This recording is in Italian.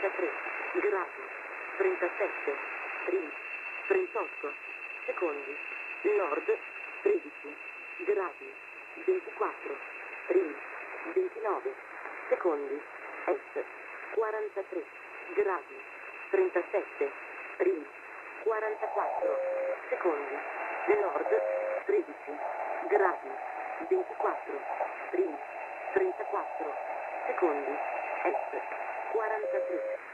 33 gradi, 37 primi, 38 secondi, nord 13 gradi, 24 primi, 29 secondi, est 43 gradi, 37 primi, 44 secondi, nord 13 gradi, 24 primi, 34 secondi, est 43